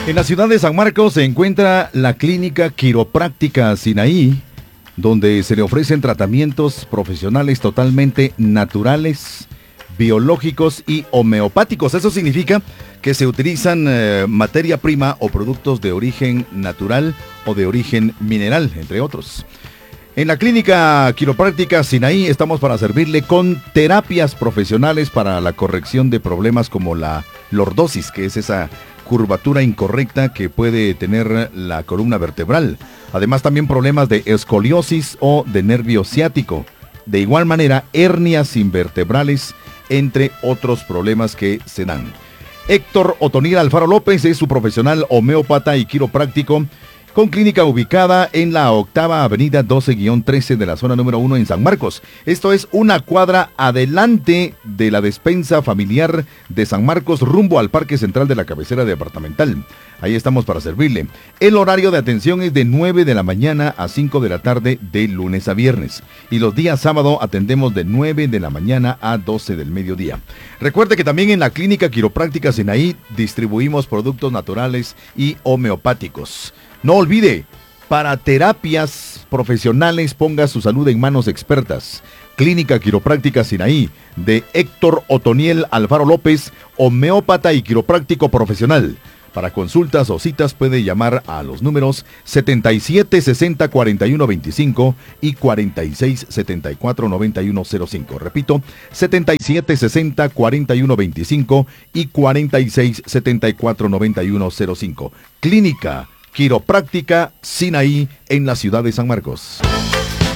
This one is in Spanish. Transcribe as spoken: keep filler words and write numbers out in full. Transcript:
En la ciudad de San Marcos se encuentra la Clínica Quiropráctica Sinaí, donde se le ofrecen tratamientos profesionales totalmente naturales, biológicos y homeopáticos. Eso significa que se utilizan eh, materia prima o productos de origen natural o de origen mineral, entre otros. En la Clínica Quiropráctica Sinaí estamos para servirle con terapias profesionales para la corrección de problemas como la lordosis, que es esa curvatura incorrecta que puede tener la columna vertebral. Además, también problemas de escoliosis o de nervio ciático. De igual manera, hernias invertebrales, entre otros problemas que se dan. Héctor Otoniel Alfaro López es su profesional homeópata y quiropráctico, con clínica ubicada en la octava avenida doce trece de la zona número uno en San Marcos. Esto es una cuadra adelante de la despensa familiar de San Marcos, rumbo al Parque Central de la cabecera departamental. Ahí estamos para servirle. El horario de atención es de nueve de la mañana a cinco de la tarde de lunes a viernes. Y los días sábado atendemos de nueve de la mañana a doce del mediodía. Recuerde que también en la Clínica Quiropráctica Sinaí distribuimos productos naturales y homeopáticos. No olvide, para terapias profesionales ponga su salud en manos expertas. Clínica Quiropráctica Sinaí, de Héctor Otoniel Alfaro López, homeópata y quiropráctico profesional. Para consultas o citas puede llamar a los números setenta y siete sesenta cuarenta y uno veinticinco y cuarenta y seis setenta y cuatro noventa y uno cero cinco. Repito, setenta y siete sesenta cuarenta y uno veinticinco y cuarenta y seis setenta y cuatro noventa y uno cero cinco. Clínica Quiropráctica Sinaí en la ciudad de San Marcos.